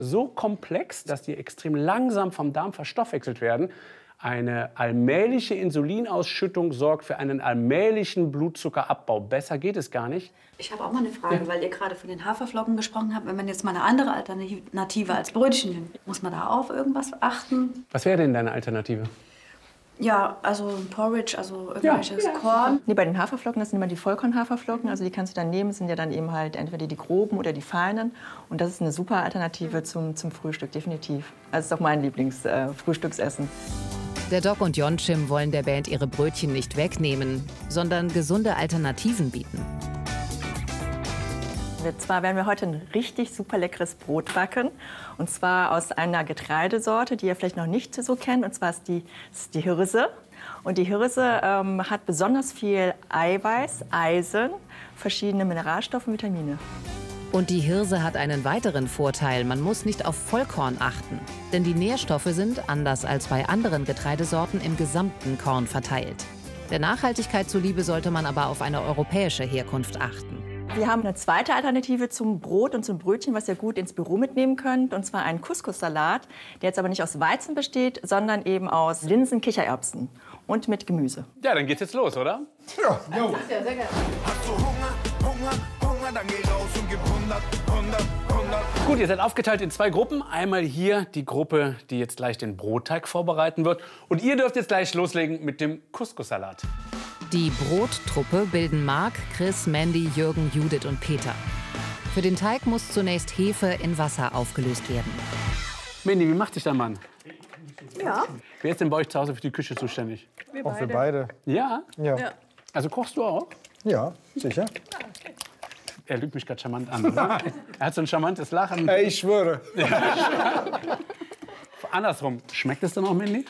so komplex, dass die extrem langsam vom Darm verstoffwechselt werden. Eine allmähliche Insulinausschüttung sorgt für einen allmählichen Blutzuckerabbau. Besser geht es gar nicht. Ich habe auch mal eine Frage, weil ihr gerade von den Haferflocken gesprochen habt. Wenn man jetzt mal eine andere Alternative als Brötchen nimmt, muss man da auf irgendwas achten? Was wäre denn deine Alternative? Ja, also ein Porridge, also irgendwelches Korn. Nee, bei den Haferflocken, das sind immer die Vollkorn-Haferflocken. Also die kannst du dann nehmen, das sind ja dann eben halt entweder die groben oder die feinen. Und das ist eine super Alternative zum Frühstück, definitiv. Also das ist auch mein Lieblingsfrühstücksessen. Der Doc und Yonchim wollen der Band ihre Brötchen nicht wegnehmen, sondern gesunde Alternativen bieten. Zwar werden wir heute ein richtig super leckeres Brot backen. Und zwar aus einer Getreidesorte, die ihr vielleicht noch nicht so kennt. Und zwar ist die Hirse. Und die Hirse hat besonders viel Eiweiß, Eisen, verschiedene Mineralstoffe und Vitamine. Und die Hirse hat einen weiteren Vorteil. Man muss nicht auf Vollkorn achten. Denn die Nährstoffe sind, anders als bei anderen Getreidesorten, im gesamten Korn verteilt. Der Nachhaltigkeit zuliebe sollte man aber auf eine europäische Herkunft achten. Wir haben eine zweite Alternative zum Brot und zum Brötchen, was ihr gut ins Büro mitnehmen könnt. Und zwar einen Couscous-Salat, der jetzt aber nicht aus Weizen besteht, sondern eben aus Linsen, Kichererbsen und mit Gemüse. Ja, dann geht's jetzt los, oder? Ja, jo. Ja, sehr gerne. Hast du Hunger, dann geh raus und gib 100. Gut, ihr seid aufgeteilt in zwei Gruppen. Einmal hier die Gruppe, die jetzt gleich den Brotteig vorbereiten wird. Und ihr dürft jetzt gleich loslegen mit dem Couscous-Salat. Die Brottruppe bilden Marc, Chris, Mandy, Jürgen, Judith und Peter. Für den Teig muss zunächst Hefe in Wasser aufgelöst werden. Mandy, wie macht sich dein Mann? Ja. Wer ist denn bei euch zu Hause für die Küche zuständig? Auch wir beide. Ja? Ja. Also kochst du auch? Ja, sicher. Er lügt mich gerade charmant an, oder? Er hat so ein charmantes Lachen. Ey, ich schwöre. Andersrum, schmeckt es dann auch, Mandy?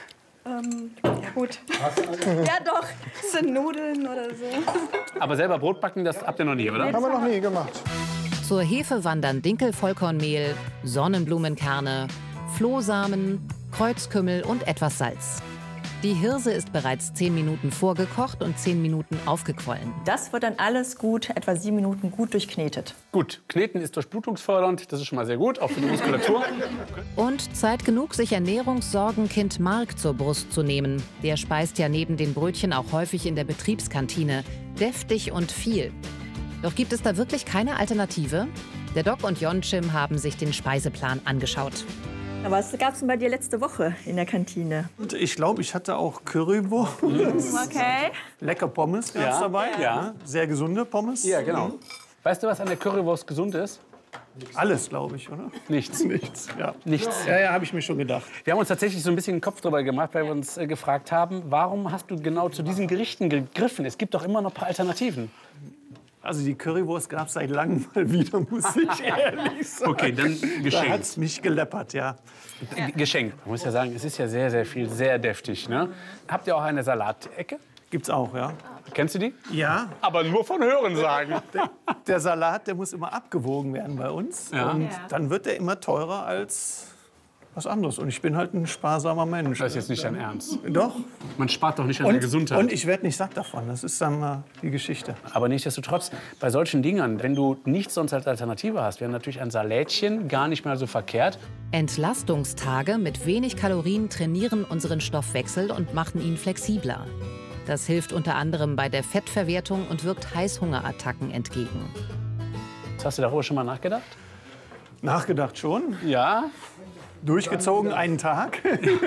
Ja gut. Ja doch, das sind Nudeln oder so. Aber selber Brot backen, das habt ihr noch nie, oder? Haben wir noch nie gemacht. Zur Hefe wandern Dinkelvollkornmehl, Sonnenblumenkerne, Flohsamen, Kreuzkümmel und etwas Salz. Die Hirse ist bereits 10 Minuten vorgekocht und 10 Minuten aufgequollen. Das wird dann alles gut, etwa 7 Minuten gut durchknetet. Gut, Kneten ist durchblutungsfördernd, das ist schon mal sehr gut, auch für die Muskulatur. Und Zeit genug, sich Ernährungssorgenkind Marc zur Brust zu nehmen. Der speist ja neben den Brötchen auch häufig in der Betriebskantine. Deftig und viel. Doch gibt es da wirklich keine Alternative? Der Doc und Yonchim haben sich den Speiseplan angeschaut. Aber was gab es denn bei dir letzte Woche in der Kantine? Und ich glaube, ich hatte auch Currywurst. Okay. Lecker Pommes gab's dabei. Ja. Sehr gesunde Pommes. Ja, genau. Weißt du, was an der Currywurst gesund ist? Alles, glaube ich, oder? Nichts. Nichts. Ja, Nichts. ja, habe ich mir schon gedacht. Wir haben uns tatsächlich so ein bisschen den Kopf drüber gemacht, weil wir uns gefragt haben, warum hast du genau zu diesen Gerichten gegriffen? Es gibt doch immer noch ein paar Alternativen. Also die Currywurst gab es seit langem mal wieder, muss ich ehrlich sagen. Okay, dann Da geschenkt. hat's mich geleppert, ja. Geschenkt. Man muss ja sagen, es ist ja sehr, sehr viel, sehr deftig. Ne? Habt ihr auch eine Salatecke? Gibt's auch, ja. Kennst du die? Ja, Aber nur von Hören sagen. der Salat, der muss immer abgewogen werden bei uns. Ja. Und dann wird er immer teurer als was anderes. Und ich bin halt ein sparsamer Mensch. Das ist jetzt nicht dein Ernst. Doch. Man spart doch nicht an der Gesundheit. Und ich werde nicht satt davon. Das ist dann mal die Geschichte. Aber nichtsdestotrotz, bei solchen Dingern, wenn du nichts sonst als Alternative hast, wäre natürlich ein Salätchen gar nicht mehr so verkehrt. Entlastungstage mit wenig Kalorien trainieren unseren Stoffwechsel und machen ihn flexibler. Das hilft unter anderem bei der Fettverwertung und wirkt Heißhungerattacken entgegen. Hast du darüber schon mal nachgedacht? Nachgedacht schon. Ja. Durchgezogen einen Tag.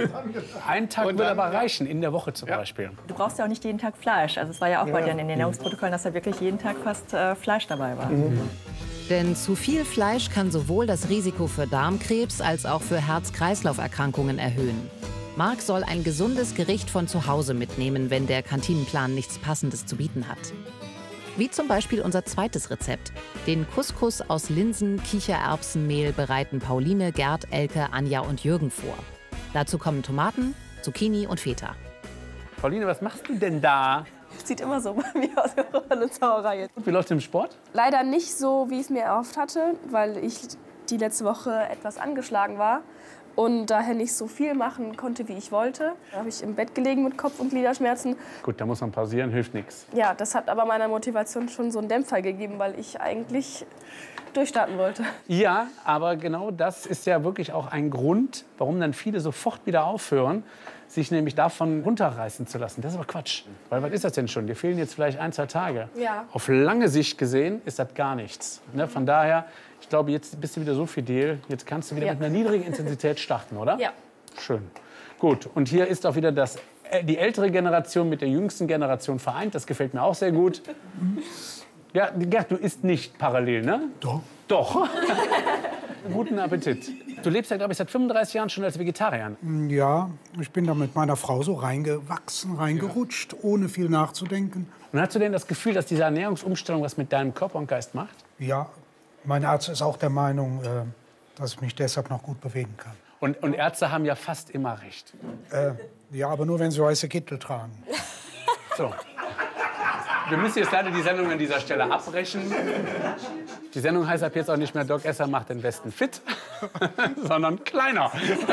Ein Tag würde aber reichen, in der Woche zum Beispiel. Du brauchst ja auch nicht jeden Tag Fleisch. Also es war ja auch bei dir in den Ernährungsprotokollen, dass da wirklich jeden Tag fast Fleisch dabei war. Denn zu viel Fleisch kann sowohl das Risiko für Darmkrebs als auch für Herz-Kreislauf-Erkrankungen erhöhen. Marc soll ein gesundes Gericht von zu Hause mitnehmen, wenn der Kantinenplan nichts Passendes zu bieten hat. Wie zum Beispiel unser zweites Rezept. Den Couscous aus Linsen, Kichererbsenmehl bereiten Pauline, Gerd, Elke, Anja und Jürgen vor. Dazu kommen Tomaten, Zucchini und Feta. Pauline, was machst du denn da? Sieht immer so bei mir aus, eine Zauberei. Wie läuft's im Sport? Leider nicht so, wie ich es mir erhofft hatte, weil ich die letzte Woche etwas angeschlagen war und daher nicht so viel machen konnte, wie ich wollte. Da habe ich im Bett gelegen mit Kopf- und Gliederschmerzen. Gut, da muss man pausieren, hilft nichts. Ja, das hat aber meiner Motivation schon so einen Dämpfer gegeben, weil ich eigentlich durchstarten wollte. Ja, aber genau das ist ja wirklich auch ein Grund, warum dann viele sofort wieder aufhören, sich nämlich davon runterreißen zu lassen. Das ist aber Quatsch. Weil was ist das denn schon? Dir fehlen jetzt vielleicht 1, 2 Tage. Ja. Auf lange Sicht gesehen ist das gar nichts. Ne? Von daher, ich glaube, jetzt bist du wieder so fidel. Jetzt kannst du wieder mit einer niedrigen Intensität starten, oder? Ja. Schön. Gut, und hier ist auch wieder die ältere Generation mit der jüngsten Generation vereint. Das gefällt mir auch sehr gut. Ja, Gerd, du isst nicht parallel, ne? Doch. Doch. Guten Appetit. Du lebst ja, glaube ich, seit 35 Jahren schon als Vegetarier. Ja, ich bin da mit meiner Frau so reingewachsen, reingerutscht, ohne viel nachzudenken. Und hast du denn das Gefühl, dass diese Ernährungsumstellung was mit deinem Körper und Geist macht? Ja, mein Arzt ist auch der Meinung, dass ich mich deshalb noch gut bewegen kann. Und Ärzte haben ja fast immer recht. Ja, aber nur, wenn sie weiße Kittel tragen. So. Wir müssen jetzt leider die Sendung an dieser Stelle abbrechen. Die Sendung heißt ab jetzt auch nicht mehr Doc Esser macht den Westen fit, sondern kleiner.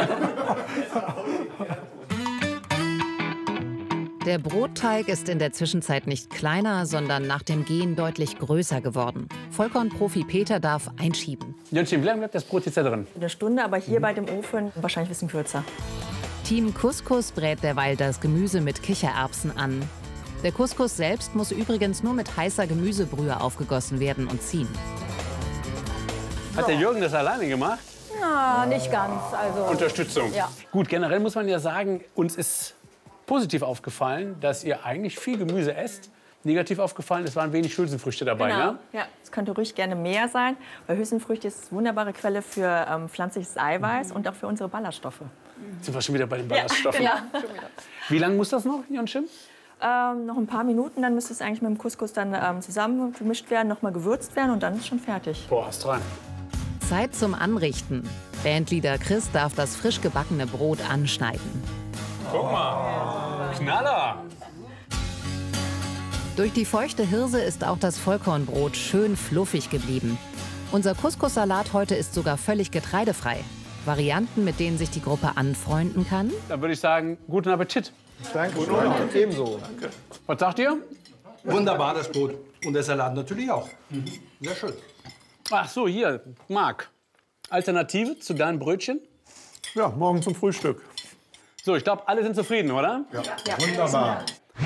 Der Brotteig ist in der Zwischenzeit nicht kleiner, sondern nach dem Gehen deutlich größer geworden. Vollkornprofi Peter darf einschieben. Jönchen, wie lange bleibt das Brot jetzt da drin? Eine Stunde, aber hier bei dem Ofen wahrscheinlich ein bisschen kürzer. Team Couscous brät derweil das Gemüse mit Kichererbsen an. Der Couscous selbst muss übrigens nur mit heißer Gemüsebrühe aufgegossen werden und ziehen. Hat der Jürgen das alleine gemacht? Na, nicht ganz. Also, Unterstützung. Ja. Gut, generell muss man ja sagen, uns ist positiv aufgefallen, dass ihr eigentlich viel Gemüse esst. Negativ aufgefallen, es waren wenig Hülsenfrüchte dabei, Genau. ne? Ja, es könnte ruhig gerne mehr sein, weil Hülsenfrüchte ist eine wunderbare Quelle für pflanzliches Eiweiß und auch für unsere Ballaststoffe. Sind wir schon wieder bei den Ballaststoffen? Ja. Wie lange muss das noch, Jönchen? Noch ein paar Minuten, dann müsste es eigentlich mit dem Couscous dann zusammen gemischt werden, noch mal gewürzt werden und dann ist schon fertig. Boah, hast rein. Zeit zum Anrichten. Bandleader Chris darf das frisch gebackene Brot anschneiden. Guck mal, Knaller. Durch die feuchte Hirse ist auch das Vollkornbrot schön fluffig geblieben. Unser Couscous-Salat heute ist sogar völlig getreidefrei. Varianten, mit denen sich die Gruppe anfreunden kann? Dann würde ich sagen, guten Appetit. Danke. Ebenso. Was sagt ihr? Wunderbar, das Brot. Und der Salat natürlich auch. Sehr schön. Ach so, hier, Marc. Alternative zu deinem Brötchen? Ja, morgen zum Frühstück. So, ich glaube, alle sind zufrieden, oder? Ja. Wunderbar.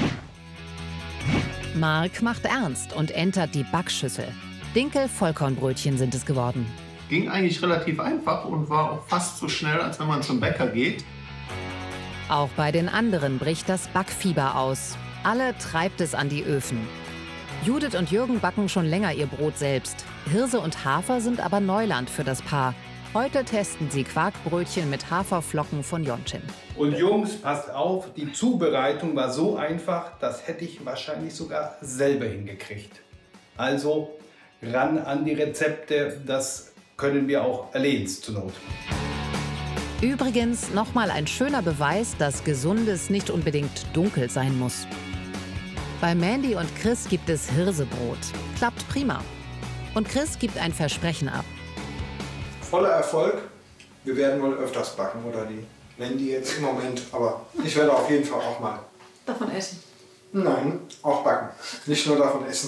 Marc macht ernst und entert die Backschüssel. Dinkel-Vollkornbrötchen sind es geworden. Ging eigentlich relativ einfach und war auch fast so schnell, als wenn man zum Bäcker geht. Auch bei den anderen bricht das Backfieber aus. Alle treibt es an die Öfen. Judith und Jürgen backen schon länger ihr Brot selbst. Hirse und Hafer sind aber Neuland für das Paar. Heute testen sie Quarkbrötchen mit Haferflocken von Jönchen. Und Jungs, passt auf, die Zubereitung war so einfach, das hätte ich wahrscheinlich sogar selber hingekriegt. Also ran an die Rezepte, das können wir auch erledigen zur Not. Übrigens nochmal ein schöner Beweis, dass Gesundes nicht unbedingt dunkel sein muss. Bei Mandy und Chris gibt es Hirsebrot. Klappt prima. Und Chris gibt ein Versprechen ab. Voller Erfolg. Wir werden wohl öfters backen, oder die Mandy jetzt im Moment. Aber ich werde auf jeden Fall auch mal. Davon essen? Nein, auch backen. Nicht nur davon essen.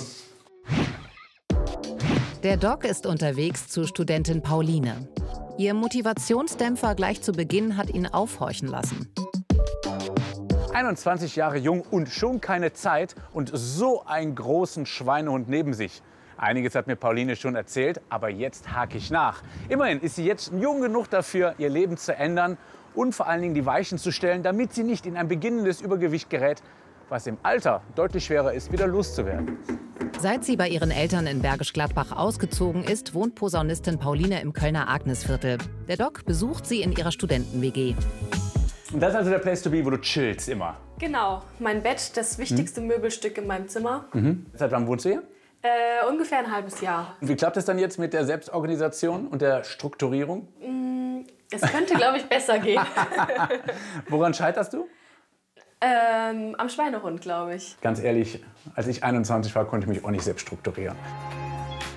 Der Doc ist unterwegs zu Studentin Pauline. Ihr Motivationsdämpfer gleich zu Beginn hat ihn aufhorchen lassen. 21 Jahre jung und schon keine Zeit und so einen großen Schweinehund neben sich. Einiges hat mir Pauline schon erzählt, aber jetzt hake ich nach. Immerhin ist sie jetzt jung genug dafür, ihr Leben zu ändern und vor allen Dingen die Weichen zu stellen, damit sie nicht in ein beginnendes Übergewicht gerät, was im Alter deutlich schwerer ist, wieder loszuwerden. Seit sie bei ihren Eltern in Bergisch Gladbach ausgezogen ist, wohnt Posaunistin Pauline im Kölner Agnesviertel. Der Doc besucht sie in ihrer Studenten-WG. Und das ist also der Place to be, wo du chillst immer? Genau, mein Bett, das wichtigste Möbelstück in meinem Zimmer. Seit wann wohnst du hier? Ungefähr ein halbes Jahr. Und wie klappt es dann jetzt mit der Selbstorganisation und der Strukturierung? Es könnte, glaube ich, besser gehen. Woran scheiterst du? Am Schweinehund, glaube ich. Ganz ehrlich, als ich 21 war, konnte ich mich auch nicht selbst strukturieren.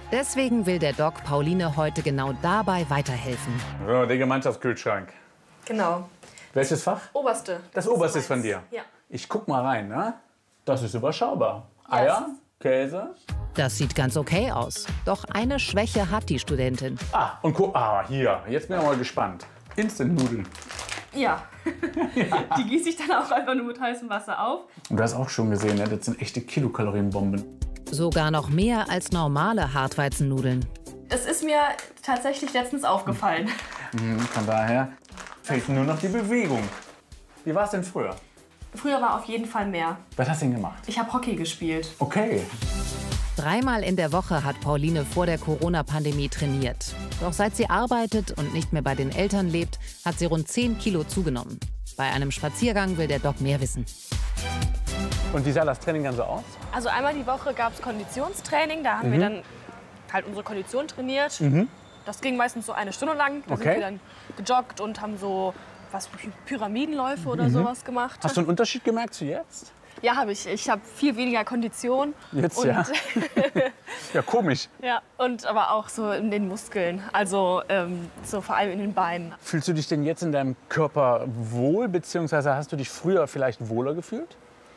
Deswegen will der Doc Pauline heute genau dabei weiterhelfen. So, der Gemeinschaftskühlschrank. Genau. Welches Fach? Oberste. Das oberste ist von dir? Ja. Ich guck mal rein, ne? Das ist überschaubar. Eier, Käse. Das sieht ganz okay aus. Doch eine Schwäche hat die Studentin. Und guck, hier. Jetzt bin ich mal gespannt. Instant-Nudeln. Ja. Die gieße ich dann auch einfach nur mit heißem Wasser auf. Und du hast auch schon gesehen, ne? Das sind echte Kilokalorienbomben. Sogar noch mehr als normale Hartweizennudeln. Es ist mir tatsächlich letztens aufgefallen. Von daher fehlt nur noch die Bewegung. Wie war es denn früher? Früher war auf jeden Fall mehr. Was hast du denn gemacht? Ich habe Hockey gespielt. Okay. 3-mal in der Woche hat Pauline vor der Corona-Pandemie trainiert. Doch seit sie arbeitet und nicht mehr bei den Eltern lebt, hat sie rund 10 Kilo zugenommen. Bei einem Spaziergang will der Doc mehr wissen. Und wie sah das Training dann so aus? Also einmal die Woche gab es Konditionstraining. Da haben wir dann halt unsere Kondition trainiert. Das ging meistens so 1 Stunde lang. Da sind wir dann gejoggt und haben so Pyramidenläufe oder sowas gemacht. Hast du einen Unterschied gemerkt zu jetzt? Ja, habe ich. Ich habe viel weniger Kondition. Jetzt und, ja. Ja, komisch. Ja, und aber auch so in den Muskeln. Also so vor allem in den Beinen. Fühlst du dich denn jetzt in deinem Körper wohl, beziehungsweise hast du dich früher vielleicht wohler gefühlt?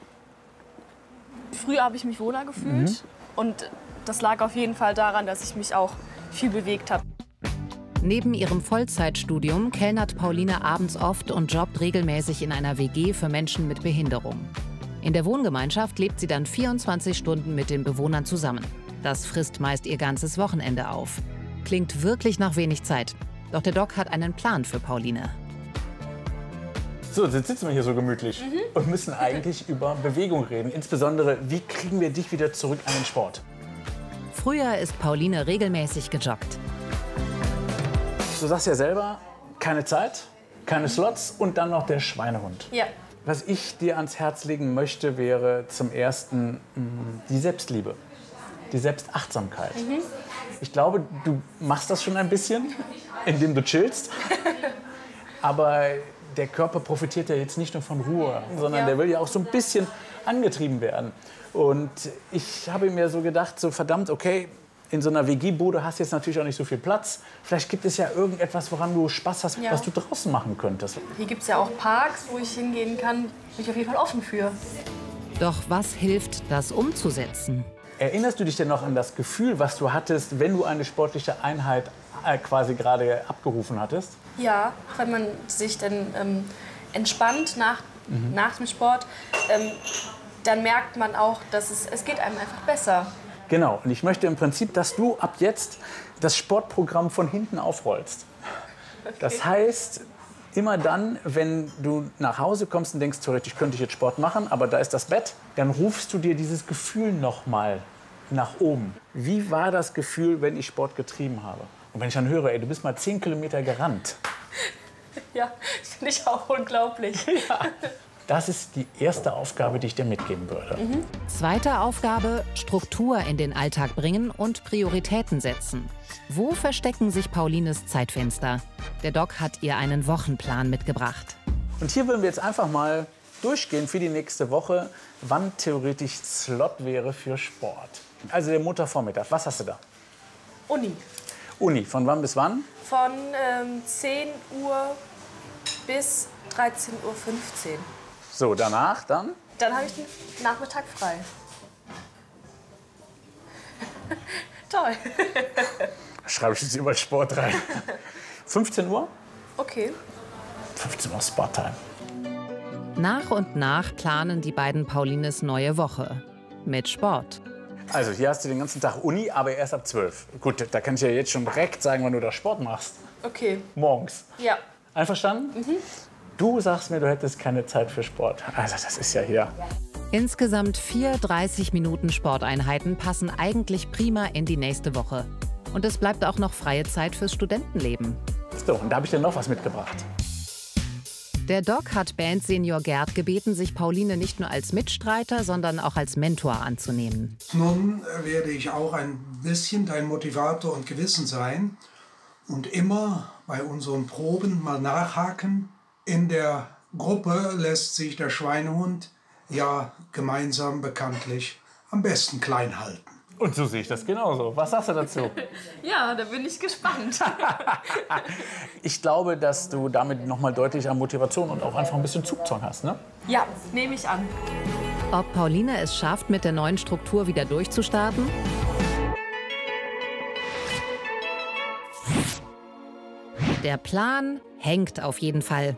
Früher habe ich mich wohler gefühlt. Und das lag auf jeden Fall daran, dass ich mich auch viel bewegt habe. Neben ihrem Vollzeitstudium kellnert Pauline abends oft und jobbt regelmäßig in einer WG für Menschen mit Behinderung. In der Wohngemeinschaft lebt sie dann 24 Stunden mit den Bewohnern zusammen. Das frisst meist ihr ganzes Wochenende auf. Klingt wirklich nach wenig Zeit. Doch der Doc hat einen Plan für Pauline. So, jetzt sitzen wir hier so gemütlich und müssen eigentlich über Bewegung reden. Insbesondere, wie kriegen wir dich wieder zurück an den Sport? Früher ist Pauline regelmäßig gejoggt. Du sagst ja selber, keine Zeit, keine Slots und dann noch der Schweinehund. Ja. Was ich dir ans Herz legen möchte, wäre zum Ersten die Selbstliebe, die Selbstachtsamkeit. Ich glaube, du machst das schon ein bisschen, indem du chillst. Aber der Körper profitiert ja jetzt nicht nur von Ruhe, sondern der will ja auch so ein bisschen angetrieben werden. Und ich habe mir so gedacht, so verdammt, okay, in so einer WG-Bude hast du jetzt natürlich auch nicht so viel Platz. Vielleicht gibt es ja irgendetwas, woran du Spaß hast, was du draußen machen könntest. Hier gibt es ja auch Parks, wo ich hingehen kann. Bin ich auf jeden Fall offen für. Doch was hilft, das umzusetzen? Erinnerst du dich denn noch an das Gefühl, was du hattest, wenn du eine sportliche Einheit quasi gerade abgerufen hattest? Ja, wenn man sich dann entspannt nach dem Sport, dann merkt man auch, dass es geht einem einfach besser. Genau, und ich möchte im Prinzip, dass du ab jetzt das Sportprogramm von hinten aufrollst. Okay. Das heißt, immer dann, wenn du nach Hause kommst und denkst, theoretisch könnte ich jetzt Sport machen, aber da ist das Bett, dann rufst du dir dieses Gefühl noch mal nach oben. Wie war das Gefühl, wenn ich Sport getrieben habe? Und wenn ich dann höre, ey, du bist mal 10 Kilometer gerannt. Ja, das finde ich auch unglaublich. Ja. Das ist die erste Aufgabe, die ich dir mitgeben würde. Zweite Aufgabe, Struktur in den Alltag bringen und Prioritäten setzen. Wo verstecken sich Paulines Zeitfenster? Der Doc hat ihr einen Wochenplan mitgebracht. Und hier würden wir jetzt einfach mal durchgehen für die nächste Woche, wann theoretisch Slot wäre für Sport. Also der Montagvormittag, was hast du da? Uni. Uni, von wann bis wann? Von 10 Uhr bis 13:15 Uhr. So, danach dann? Dann habe ich den Nachmittag frei. Toll. Schreibe ich jetzt überall Sport rein. 15 Uhr? Okay. 15 Uhr Sporttime. Nach und nach planen die beiden Paulines neue Woche. Mit Sport. Also hier hast du den ganzen Tag Uni, aber erst ab 12. Gut, da kann ich ja jetzt schon direkt sagen, wann du da Sport machst. Okay. Morgens. Ja. Einverstanden? Du sagst mir, du hättest keine Zeit für Sport. Also das ist ja hier. Insgesamt 4 30 Minuten Sporteinheiten passen eigentlich prima in die nächste Woche. Und es bleibt auch noch freie Zeit fürs Studentenleben. So, und da habe ich dir noch was mitgebracht. Der Doc hat Bandsenior Gerd gebeten, sich Pauline nicht nur als Mitstreiter, sondern auch als Mentor anzunehmen. Nun werde ich auch ein bisschen dein Motivator und Gewissen sein und immer bei unseren Proben mal nachhaken. In der Gruppe lässt sich der Schweinehund ja gemeinsam bekanntlich am besten klein halten. Und so sehe ich das genauso. Was sagst du dazu? Ja, da bin ich gespannt. Ich glaube, dass du damit noch mal deutlich an Motivation und auch einfach ein bisschen Zugzwang hast, ne? Ja, nehme ich an. Ob Pauline es schafft, mit der neuen Struktur wieder durchzustarten? Der Plan hängt auf jeden Fall.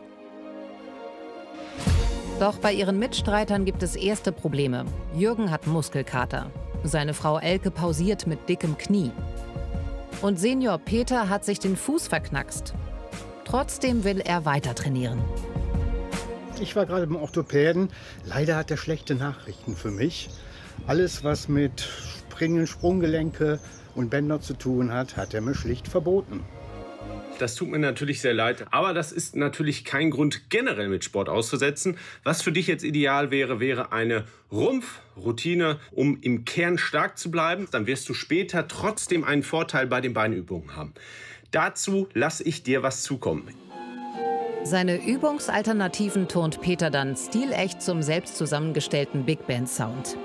Doch bei ihren Mitstreitern gibt es erste Probleme. Jürgen hat Muskelkater. Seine Frau Elke pausiert mit dickem Knie. Und Senior Peter hat sich den Fuß verknackst. Trotzdem will er weiter trainieren. Ich war gerade beim Orthopäden. Leider hat er schlechte Nachrichten für mich. Alles, was mit Springen, Sprunggelenke und Bänder zu tun hat, hat er mir schlicht verboten. Das tut mir natürlich sehr leid, aber das ist natürlich kein Grund, generell mit Sport auszusetzen. Was für dich jetzt ideal wäre, wäre eine Rumpfroutine, um im Kern stark zu bleiben. Dann wirst du später trotzdem einen Vorteil bei den Beinübungen haben. Dazu lasse ich dir was zukommen. Seine Übungsalternativen turnt Peter dann stilecht zum selbst zusammengestellten Big Band Sound.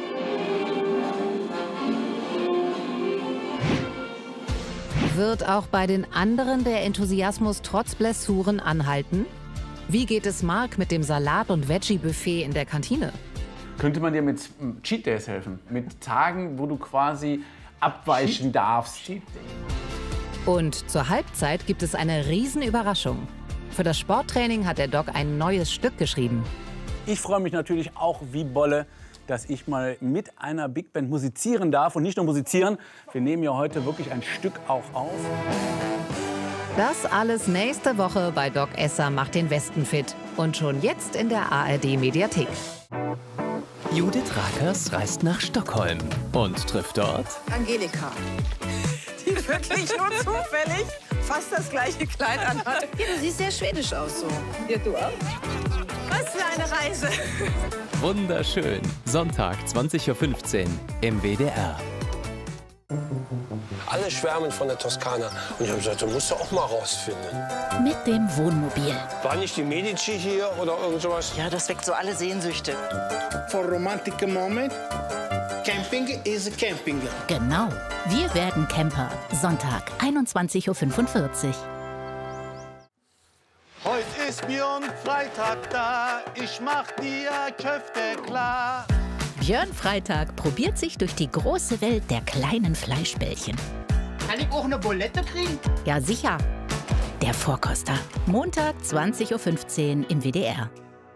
Wird auch bei den anderen der Enthusiasmus trotz Blessuren anhalten? Wie geht es Marc mit dem Salat- und Veggie-Buffet in der Kantine? Könnte man dir mit Cheat Days helfen? Mit Tagen, wo du quasi abweichen darfst? Und zur Halbzeit gibt es eine Riesenüberraschung. Für das Sporttraining hat der Doc ein neues Stück geschrieben. Ich freue mich natürlich auch wie Bolle, dass ich mal mit einer Big Band musizieren darf. Und nicht nur musizieren, wir nehmen ja heute wirklich ein Stück auch auf. Das alles nächste Woche bei Doc Esser macht den Westen fit. Und schon jetzt in der ARD-Mediathek. Judith Rakers reist nach Stockholm und trifft dort Angelika, die wirklich nur zufällig fast das gleiche Kleid anhat. Ja, du siehst sehr schwedisch aus so. Ja, du auch. Was für eine Reise. Wunderschön. Sonntag, 20:15 Uhr im WDR. Alle schwärmen von der Toskana. Und ich habe gesagt, du musst du auch mal rausfinden. Mit dem Wohnmobil. War nicht die Medici hier oder irgend sowas? Ja, das weckt so alle Sehnsüchte. For romantic moment, camping is camping. Genau. Wir werden Camper. Sonntag, 21:45 Uhr. Heute ist Björn Freitag da, ich mach dir Köfte klar. Björn Freitag probiert sich durch die große Welt der kleinen Fleischbällchen. Kann ich auch eine Bulette kriegen? Ja, sicher. Der Vorkoster. Montag, 20:15 Uhr im WDR.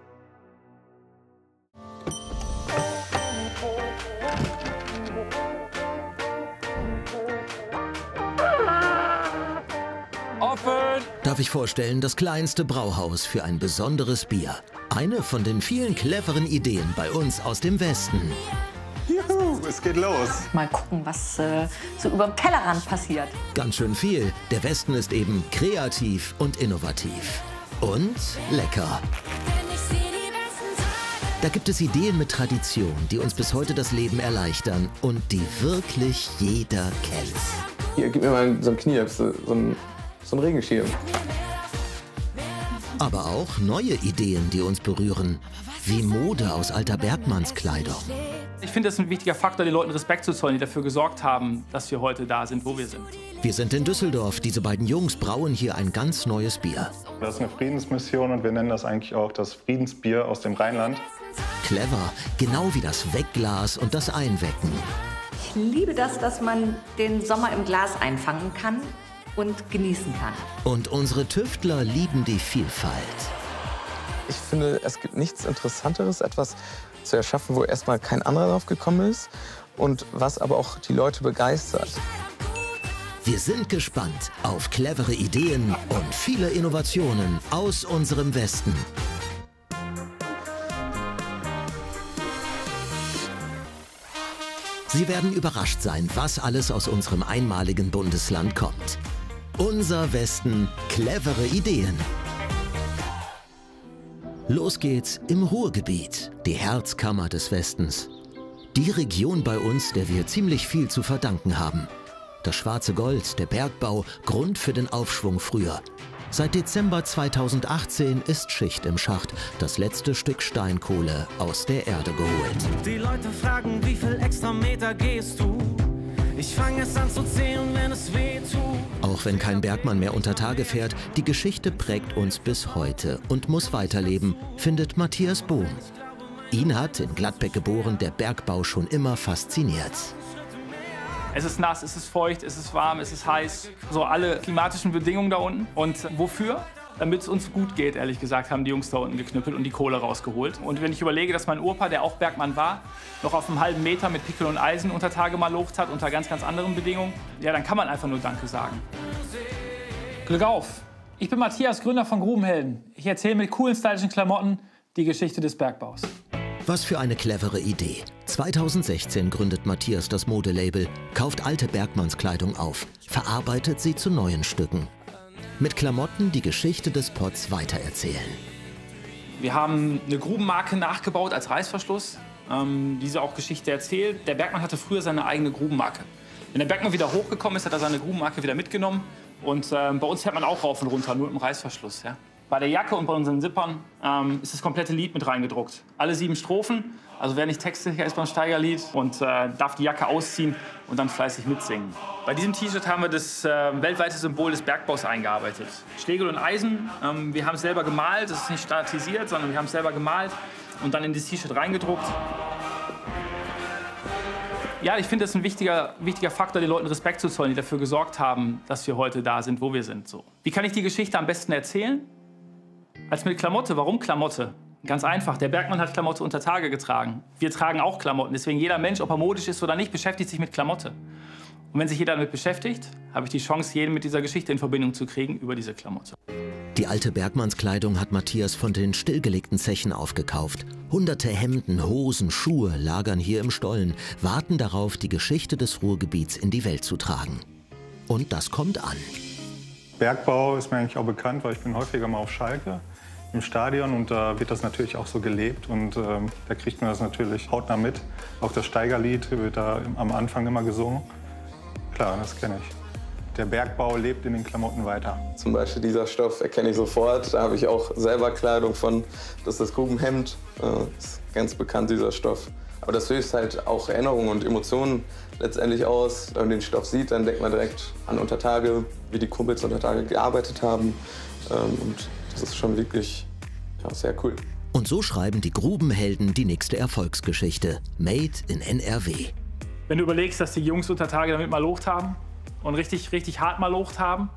Offen! Darf ich vorstellen, das kleinste Brauhaus für ein besonderes Bier. Eine von den vielen cleveren Ideen bei uns aus dem Westen. Juhu, es geht los. Mal gucken, was so über dem Tellerrand passiert. Ganz schön viel. Der Westen ist eben kreativ und innovativ. Und lecker. Da gibt es Ideen mit Tradition, die uns bis heute das Leben erleichtern und die wirklich jeder kennt. Hier, gib mir mal so ein Knie, so ein Regenschirm. Aber auch neue Ideen, die uns berühren, wie Mode aus alter Bergmannskleidung. Ich finde, das ist ein wichtiger Faktor, den Leuten Respekt zu zollen, die dafür gesorgt haben, dass wir heute da sind, wo wir sind. Wir sind in Düsseldorf. Diese beiden Jungs brauen hier ein ganz neues Bier. Das ist eine Friedensmission und wir nennen das eigentlich auch das Friedensbier aus dem Rheinland. Clever, genau wie das Wegglas und das Einwecken. Ich liebe das, dass man den Sommer im Glas einfangen kann und genießen kann. Und unsere Tüftler lieben die Vielfalt. Ich finde, es gibt nichts Interessanteres, etwas zu erschaffen, wo erstmal kein anderer drauf gekommen ist und was aber auch die Leute begeistert. Wir sind gespannt auf clevere Ideen und viele Innovationen aus unserem Westen. Sie werden überrascht sein, was alles aus unserem einmaligen Bundesland kommt. Unser Westen, clevere Ideen. Los geht's im Ruhrgebiet, die Herzkammer des Westens. Die Region bei uns, der wir ziemlich viel zu verdanken haben. Das schwarze Gold, der Bergbau, Grund für den Aufschwung früher. Seit Dezember 2018 ist Schicht im Schacht, das letzte Stück Steinkohle aus der Erde geholt. Die Leute fragen, wie viel extra Meter gehst du? Ich fange es an zu zählen, wenn es weh tut. Auch wenn kein Bergmann mehr unter Tage fährt, die Geschichte prägt uns bis heute und muss weiterleben, findet Matthias Bohm. Ihn hat, in Gladbeck geboren, der Bergbau schon immer fasziniert. Es ist nass, es ist feucht, es ist warm, es ist heiß. So alle klimatischen Bedingungen da unten. Und wofür? Damit es uns gut geht, ehrlich gesagt, haben die Jungs da unten geknüppelt und die Kohle rausgeholt. Und wenn ich überlege, dass mein Opa, der auch Bergmann war, noch auf einem halben Meter mit Pickel und Eisen unter Tage malocht hat, unter ganz, ganz anderen Bedingungen, ja, dann kann man einfach nur Danke sagen. Glück auf! Ich bin Matthias, Gründer von Grubenhelden. Ich erzähle mit coolen, stylischen Klamotten die Geschichte des Bergbaus. Was für eine clevere Idee. 2016 gründet Matthias das Modelabel, kauft alte Bergmannskleidung auf, verarbeitet sie zu neuen Stücken. Mit Klamotten die Geschichte des Pots weitererzählen. Wir haben eine Grubenmarke nachgebaut als Reißverschluss, diese auch Geschichte erzählt. Der Bergmann hatte früher seine eigene Grubenmarke. Wenn der Bergmann wieder hochgekommen ist, hat er seine Grubenmarke wieder mitgenommen. Und bei uns fährt man auch rauf und runter, nur mit dem Reißverschluss. Ja. Bei der Jacke und bei unseren Zippern ist das komplette Lied mit reingedruckt. Alle 7 Strophen. Also wer nicht textsicher ist beim Steigerlied und darf die Jacke ausziehen und dann fleißig mitsingen. Bei diesem T-Shirt haben wir das weltweite Symbol des Bergbaus eingearbeitet. Schlegel und Eisen, wir haben es selber gemalt, das ist nicht standardisiert, sondern wir haben es selber gemalt und dann in das T-Shirt reingedruckt. Ja, ich finde, das ist ein wichtiger Faktor, den Leuten Respekt zu zollen, die dafür gesorgt haben, dass wir heute da sind, wo wir sind. So. Wie kann ich die Geschichte am besten erzählen? Als mit Klamotte. Warum Klamotte? Ganz einfach, der Bergmann hat Klamotte unter Tage getragen. Wir tragen auch Klamotten. Deswegen jeder Mensch, ob er modisch ist oder nicht, beschäftigt sich mit Klamotte. Und wenn sich jeder damit beschäftigt, habe ich die Chance, jeden mit dieser Geschichte in Verbindung zu kriegen über diese Klamotte. Die alte Bergmannskleidung hat Matthias von den stillgelegten Zechen aufgekauft. Hunderte Hemden, Hosen, Schuhe lagern hier im Stollen, warten darauf, die Geschichte des Ruhrgebiets in die Welt zu tragen. Und das kommt an. Bergbau ist mir eigentlich auch bekannt, weil ich bin häufiger mal auf Schalke im Stadion und da wird das natürlich auch so gelebt und da kriegt man das natürlich hautnah mit. Auch das Steigerlied wird da am Anfang immer gesungen. Klar, das kenne ich. Der Bergbau lebt in den Klamotten weiter. Zum Beispiel dieser Stoff erkenne ich sofort. Da habe ich auch selber Kleidung von. Das ist das Grubenhemd. Ist ganz bekannt, dieser Stoff. Aber das löst halt auch Erinnerungen und Emotionen letztendlich aus. Wenn man den Stoff sieht, dann denkt man direkt an Untertage, wie die Kumpels Untertage gearbeitet haben. Und das ist schon wirklich sehr cool. Und so schreiben die Grubenhelden die nächste Erfolgsgeschichte. Made in NRW. Wenn du überlegst, dass die Jungs unter Tage damit malocht haben und richtig hart malocht haben,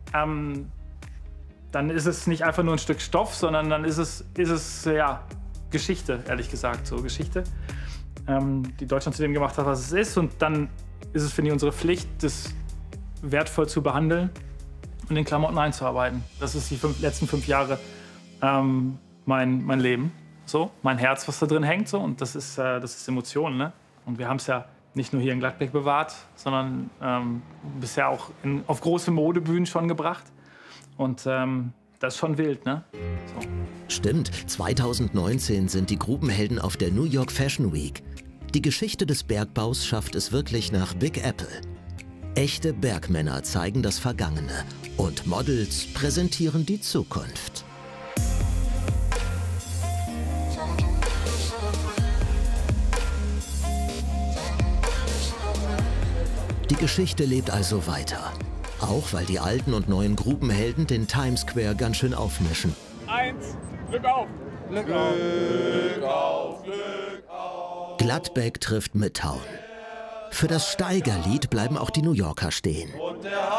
dann ist es nicht einfach nur ein Stück Stoff, sondern dann ist es ja, Geschichte, ehrlich gesagt, so Geschichte, die Deutschland zu dem gemacht hat, was es ist. Und dann ist es, finde ich, unsere Pflicht, das wertvoll zu behandeln und in Klamotten einzuarbeiten. Das ist die letzten 5 Jahre mein Leben, so, mein Herz, was da drin hängt, so, und das ist Emotionen, ne? Und wir haben es ja nicht nur hier in Gladbeck bewahrt, sondern bisher auch auf große Modebühnen schon gebracht. Und das ist schon wild, ne? So. Stimmt, 2019 sind die Grubenhelden auf der New York Fashion Week. Die Geschichte des Bergbaus schafft es wirklich nach Big Apple. Echte Bergmänner zeigen das Vergangene und Models präsentieren die Zukunft. Die Geschichte lebt also weiter. Auch weil die alten und neuen Grubenhelden den Times Square ganz schön aufmischen. 1, Glück auf! Glück auf! Glück auf! Glück auf! Gladbeck trifft Midtown. Für das Steigerlied bleiben auch die New Yorker stehen.